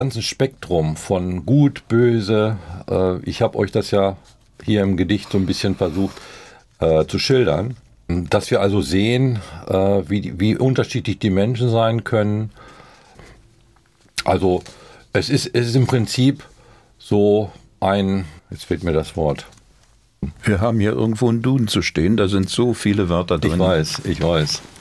ganzen Spektrum von gut, böse. Ich habe euch das ja hier im Gedicht so ein bisschen versucht zu schildern, dass wir also sehen, wie unterschiedlich die Menschen sein können. Also es ist im Prinzip so jetzt fehlt mir das Wort. Wir haben hier irgendwo einen Duden zu stehen, da sind so viele Wörter drin. Ich weiß.